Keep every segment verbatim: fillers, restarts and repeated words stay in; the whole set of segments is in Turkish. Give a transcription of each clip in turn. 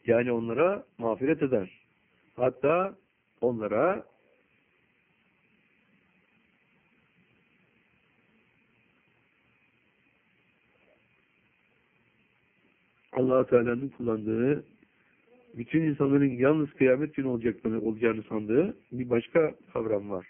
Yani onlara mağfiret eder. Hatta onlara Allah Teala'nın kullandığı, bütün insanların yalnız kıyamet günü olacaklarını, olacağını sandığı bir başka kavram var.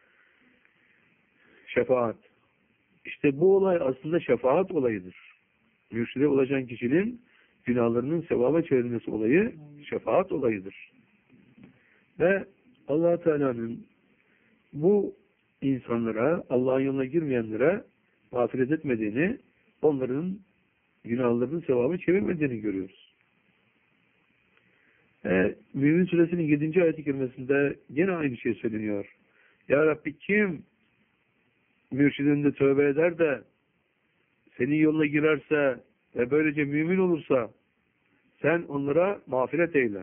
Şefaat. İşte bu olay aslında şefaat olayıdır. Mürşide ulaşan kişinin günahlarının sevaba çevrilmesi olayı şefaat olayıdır. Ve Allah Teala'nın bu insanlara, Allah'ın yoluna girmeyenlere mağfiret etmediğini, onların günahlarının sevabı çevirmediğini görüyoruz. E, Mümin Suresinin yedinci ayet-i kerimesinde yine aynı şey söyleniyor. Ya Rabbi, kim mürşidinde tövbe eder de senin yoluna girerse ve böylece mümin olursa sen onlara mağfiret eyle.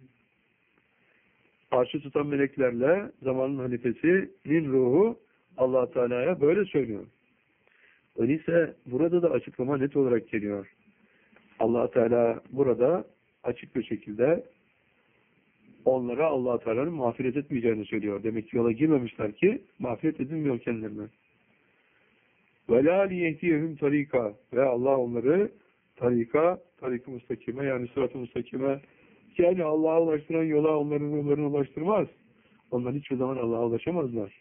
Arşı tutan meleklerle zamanın halifesinin ruhu Allah Teala'ya böyle söylüyor. Öyleyse burada da açıklama net olarak geliyor. Allah Teala burada açık bir şekilde onlara Allah Teala'nın mağfiret etmeyeceğini söylüyor. Demek ki yola girmemişler ki mağfiret edilmiyor kendilerine. وَلَا لِيَهْدِيَهُمْ tarika ve Allah onları tarika, tarik-ı müstakime yani sırat-ı müstakime, yani Allah'a ulaştıran yola onların ruhlarını ulaştırmaz. Onlar hiçbir zaman Allah'a ulaşamazlar.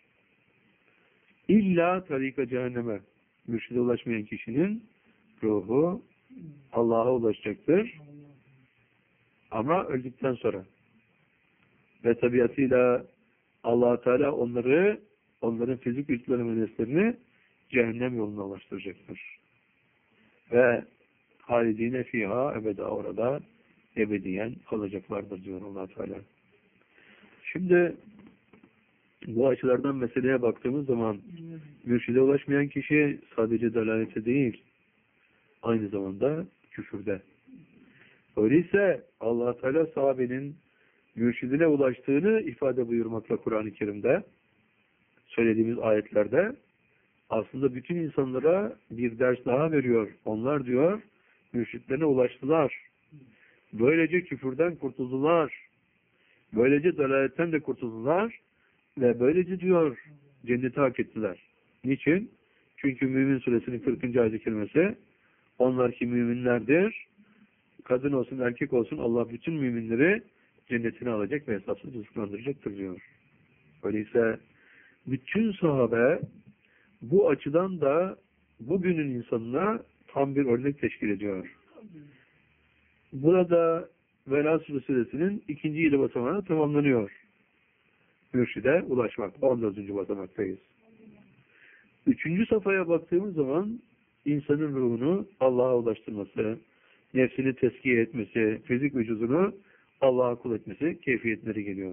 İlla tarika cehenneme. Mürşide ulaşmayan kişinin ruhu Allah'a ulaşacaktır. Ama öldükten sonra. Ve tabiatıyla Allah Teala onları, onların fizik güçlerini ve neslerini cehennem yoluna ulaştıracaktır. Ve halidine fiha ebeda, orada ebediyen kalacaklardır diyor Allah Teala. Şimdi bu açılardan meseleye baktığımız zaman mürşide ulaşmayan kişi sadece dalalete değil, aynı zamanda küfürde. Öyleyse Allah Teala sahabenin mürşidine ulaştığını ifade buyurmakla Kur'an-ı Kerim'de söylediğimiz ayetlerde aslında bütün insanlara bir ders daha veriyor. Onlar diyor mürşitlerine ulaştılar. Böylece küfürden kurtuldular. Böylece dalaletten de kurtuldular. Ve böylece diyor cenneti hak ettiler. Niçin? Çünkü Mümin Suresinin kırkıncı ayet-i kerimesi onlar ki müminlerdir. Kadın olsun erkek olsun Allah bütün müminleri cennetine alacak ve hesapsız rızıklandıracaktır diyor. Öyleyse bütün sahabe bu açıdan da bugünün insanına tam bir örnek teşkil ediyor. Burada Vela Suresinin ikinci yedi basamağı tamamlanıyor. Mürşide ulaşmak. on dördüncü basamaktayız. Üçüncü safhaya baktığımız zaman insanın ruhunu Allah'a ulaştırması, nefsini teskiye etmesi, fizik vücudunu Allah'a kul etmesi keyfiyetleri geliyor.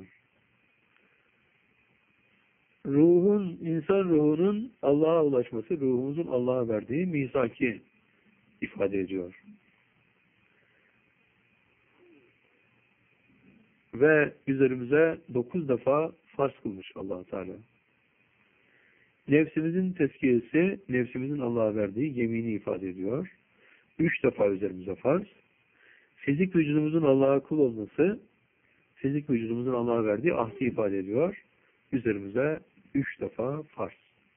Ruhun, insan ruhunun Allah'a ulaşması, ruhumuzun Allah'a verdiği misaki ifade ediyor. Ve üzerimize dokuz defa farz kılmış Allah Teala. Nefsimizin tezkiyesi, nefsimizin Allah'a verdiği yemini ifade ediyor. Üç defa üzerimize farz. Fizik vücudumuzun Allah'a kul olması, fizik vücudumuzun Allah'a verdiği ahdi ifade ediyor. Üzerimize üç defa farz.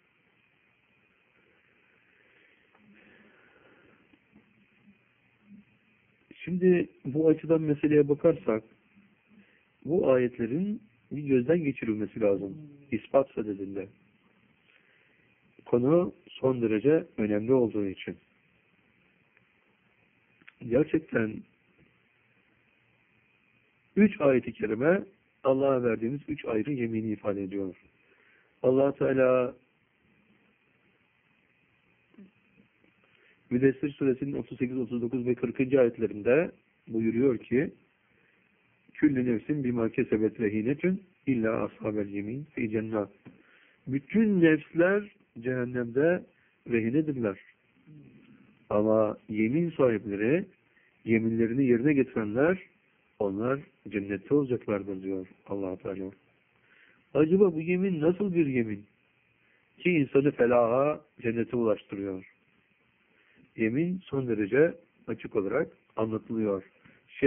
Şimdi bu açıdan meseleye bakarsak, bu ayetlerin bir gözden geçirilmesi lazım. İspat sadedinde. Konu son derece önemli olduğu için. Gerçekten üç ayet-i kerime Allah'a verdiğimiz üç ayrı yemini ifade ediyor. Allah Teala Müddessir Suresinin otuz sekiz, otuz dokuz ve kırkıncı ayetlerinde buyuruyor ki Küllü nefsin bimâ kesebet rehinetün illa ashabel yemin fi cennet. Bütün nefsler cehennemde rehinedirler. Ama yemin sahipleri, yeminlerini yerine getirenler, onlar cennette olacaklardır diyor Allah Teala. Acaba bu yemin nasıl bir yemin? Ki insanı felaha, cennete ulaştırıyor. Yemin son derece açık olarak anlatılıyor.